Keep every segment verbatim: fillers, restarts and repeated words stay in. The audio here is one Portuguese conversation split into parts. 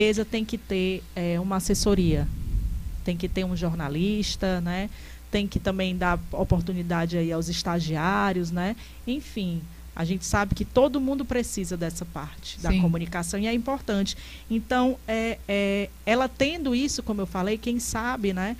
empresa tem que ter é, uma assessoria, tem que ter um jornalista, né? Tem que também dar oportunidade aí aos estagiários, né? Enfim, a gente sabe que todo mundo precisa dessa parte da Sim. comunicação e é importante. Então, é, é, ela tendo isso, como eu falei, quem sabe, né?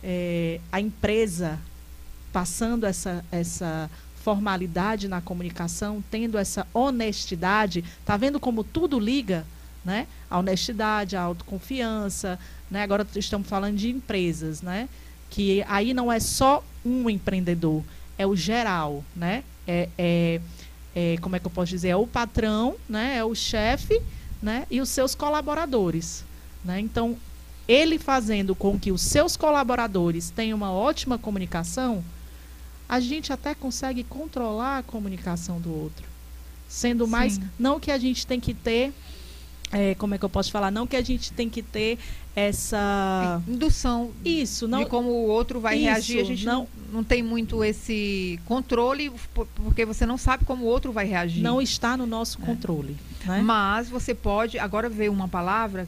É, a empresa passando essa, essa formalidade na comunicação, tendo essa honestidade, tá vendo como tudo liga, né? A honestidade, a autoconfiança, né? Agora estamos falando de empresas, né? Que aí não é só um empreendedor, é o geral, né? É, é, é, como é que eu posso dizer? É o patrão, né? É o chefe, né? E os seus colaboradores, né? Então, ele fazendo com que os seus colaboradores tenham uma ótima comunicação, a gente até consegue controlar a comunicação do outro. Sendo mais, Sim. não que a gente tem que ter, é, como é que eu posso falar? Não que a gente tem que ter essa... Indução Isso, não... de como o outro vai Isso, reagir. A gente não, não- não tem muito esse controle, por- porque você não sabe como o outro vai reagir. não está no nosso controle, né? Mas você pode... Agora veio uma palavra,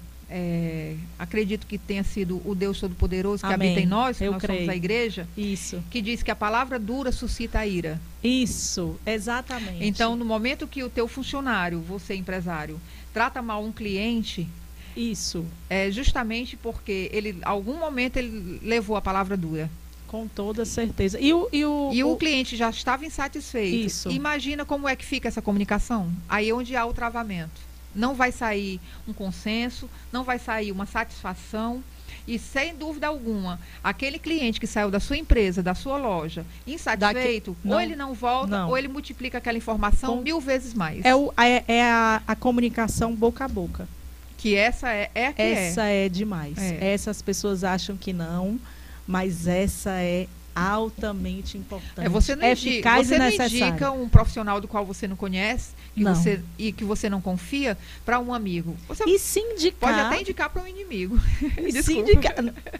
é, acredito que tenha sido o Deus Todo-Poderoso que Amém. habita em nós, que Eu nós creio. somos a igreja, Isso, que diz que a palavra dura suscita a ira. isso, exatamente. Então, no momento que o teu funcionário, você empresário, trata mal um cliente, Isso, é justamente porque ele, algum momento, ele levou a palavra dura. com toda certeza. E o... E o, E o cliente já estava insatisfeito. Isso. Imagina como é que fica essa comunicação. Aí é onde há o travamento. Não vai sair um consenso, não vai sair uma satisfação. E, sem dúvida alguma, aquele cliente que saiu da sua empresa, da sua loja, insatisfeito, Daqui- não, ou ele não volta, não. ou ele multiplica aquela informação Com- mil vezes mais. É, o, é, é a, a comunicação boca a boca. Que essa é, é a que Essa é, demais. É. Essas pessoas acham que não, mas essa é altamente importante. é. É, você não, indica, eficaz você e não necessária. indica um profissional do qual você não conhece que Não. você, e que você não confia para um amigo. Você E se indicar... pode até indicar para um inimigo. E se Desculpa. indicar...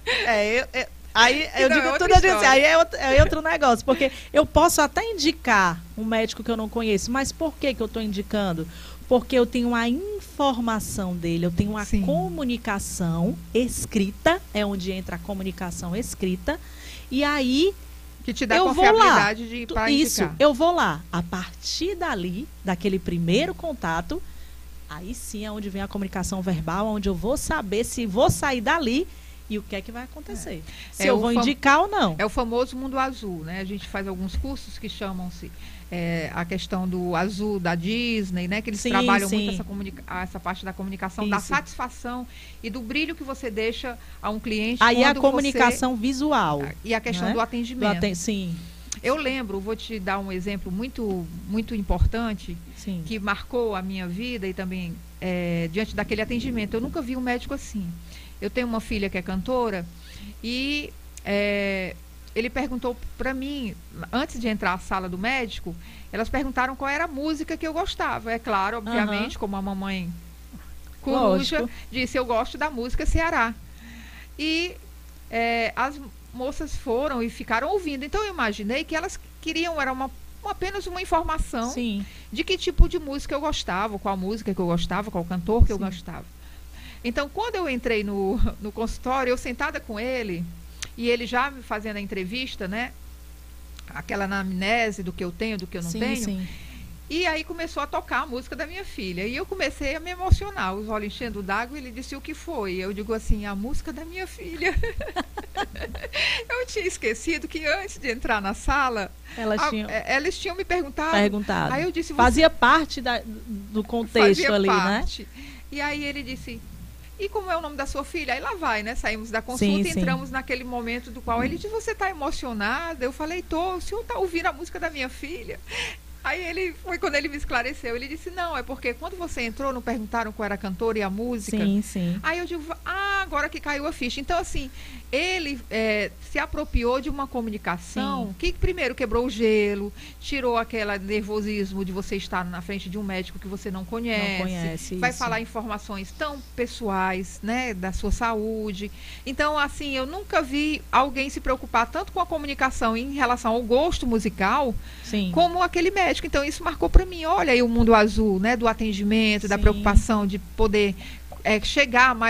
É, eu, eu- aí eu Não, é digo outra tudo assim, história. aí é outro, é outro negócio, porque eu posso até indicar um médico que eu não conheço, mas por que, que eu estou indicando? Porque eu tenho a informação dele, eu tenho a Sim. comunicação escrita, é onde entra a comunicação escrita, e aí Que te dá eu vou lá. confiabilidade de Tu- para Isso, indicar. eu vou lá. A partir dali, daquele primeiro contato, aí sim é onde vem a comunicação verbal, onde eu vou saber se vou sair dali e o que é que vai acontecer. Se É eu o vou fam- indicar ou não. É o famoso mundo azul, né? A gente faz alguns cursos que chamam-se é, a questão do azul da Disney, né? Que eles Sim, trabalham sim. muito essa, comunica- essa parte da comunicação, da Isso. satisfação e do brilho que você deixa a um cliente. Aí a quando comunicação visual. Você, e a questão né? do Do atendimento. aten- Sim, Eu lembro, vou te dar um exemplo muito, muito importante sim. que marcou a minha vida e também é, diante daquele atendimento. Eu nunca vi um médico assim. Eu tenho uma filha que é cantora e é, ele perguntou para mim, antes de entrar à sala do médico, elas perguntaram qual era a música que eu gostava. É claro, obviamente, Aham. como a mamãe coruja, Lógico. disse, eu gosto da música Ceará. E é, as moças foram e ficaram ouvindo. Então, eu imaginei que elas queriam, era uma, uma- apenas uma informação Sim. de que tipo de música eu gostava, qual música que eu gostava, qual cantor que eu Sim. gostava. Então, quando eu entrei no, no consultório, eu sentada com ele, e ele já me fazendo a entrevista, né? Aquela anamnese do que eu tenho, do que eu não sim, tenho. sim. E aí começou a tocar a música da minha filha. E eu comecei a me emocionar, os olhos enchendo d'água, e ele disse o que foi. Eu digo assim, a música da minha filha. Eu tinha esquecido que antes de entrar na sala, Elas a- tinham é, elas tinham me perguntado. perguntado. Aí eu disse, você Fazia parte da- do contexto fazia ali, né? parte. E aí ele disse, e como é o nome da sua filha? Aí lá vai, né? Saímos da consulta Sim, e sim. entramos naquele momento do qual ele disse, você está emocionada? Eu falei, tô, o senhor está ouvindo a música da minha filha? Aí ele, foi quando ele me esclareceu, ele disse, não, é porque quando você entrou, não perguntaram qual era a cantora e a música? Sim, sim. Aí eu digo, ah, agora que caiu a ficha. Então, assim, ele é, se apropriou de uma comunicação Sim. que primeiro quebrou o gelo, tirou aquele nervosismo de você estar na frente de um médico que você não conhece. Não conhece, vai isso. falar informações tão pessoais, né, da sua saúde. Então, assim, eu nunca vi alguém se preocupar tanto com a comunicação em relação ao gosto musical, Sim. como aquele médico. Então, isso marcou para mim. Olha aí o mundo azul, né, do atendimento, da Sim. preocupação de poder é, chegar mais